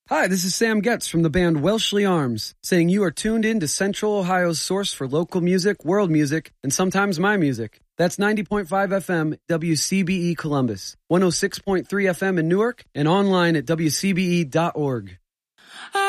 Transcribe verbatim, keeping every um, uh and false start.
Hi, this is Sam Getz from the band Welshly Arms, saying you are tuned in to Central Ohio's source for local music, world music, and sometimes my music. That's ninety point five F M, W C B E Columbus, one oh six point three F M in Newark, and online at W C B E dot org.